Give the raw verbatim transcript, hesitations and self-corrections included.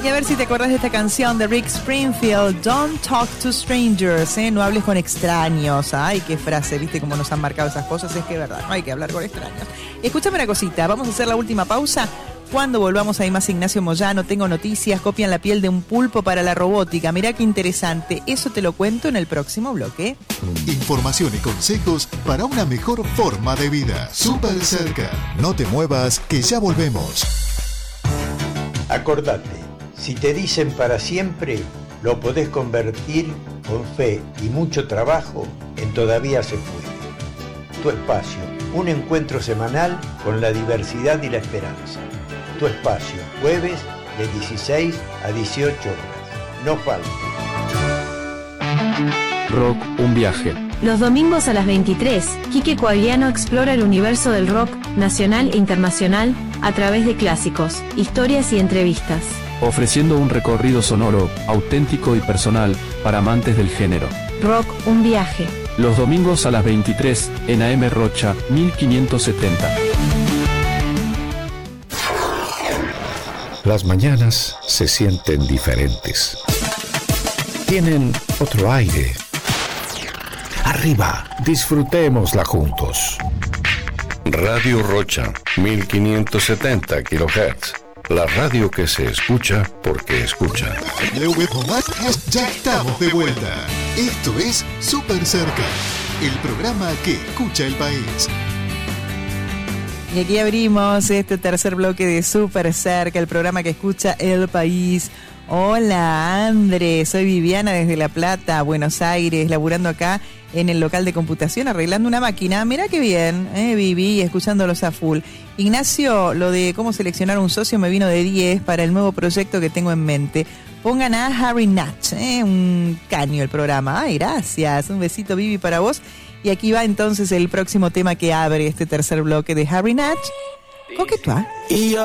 Y a ver si te acordás de esta canción de Rick Springfield, Don't Talk to Strangers, ¿eh? No hables con extraños. Ay, qué frase, viste cómo nos han marcado esas cosas, es que es verdad, no hay que hablar con extraños. Escúchame una cosita, vamos a hacer la última pausa. Cuando volvamos hay más Ignacio Moyano, tengo noticias, copian la piel de un pulpo para la robótica. Mirá qué interesante, eso te lo cuento en el próximo bloque. Información y consejos para una mejor forma de vida. Súper cerca. No te muevas, que ya volvemos. Acordate, si te dicen para siempre, lo podés convertir con fe y mucho trabajo en todavía se puede. Tu espacio, un encuentro semanal con la diversidad y la esperanza. Tu espacio, jueves de dieciséis a dieciocho horas. No falte. Rock, un viaje. Los domingos a las veintitrés, Quique Coagliano explora el universo del rock nacional e internacional a través de clásicos, historias y entrevistas. Ofreciendo un recorrido sonoro, auténtico y personal para amantes del género. Rock, un viaje. Los domingos a las veintitrés en A M Rocha mil quinientos setenta. Las mañanas se sienten diferentes. Tienen otro aire. Arriba, disfrutémosla juntos. Radio Rocha, mil quinientos setenta kilohertz. La radio que se escucha porque escucha. Ya estamos de vuelta. Esto es Súper Cerca, el programa que escucha el país. Y aquí abrimos este tercer bloque de Súper Cerca, el programa que escucha el país. Hola, André, soy Viviana desde La Plata, Buenos Aires, laburando acá en el local de computación, arreglando una máquina. Mirá qué bien, eh, Vivi, escuchándolos a full. Ignacio, lo de cómo seleccionar un socio me vino de diez para el nuevo proyecto que tengo en mente. Pongan a Harry Natch, eh, un caño el programa. Ay, gracias, un besito, Vivi, para vos. Y aquí va entonces el próximo tema que abre este tercer bloque de Harry Natch. Coquetois.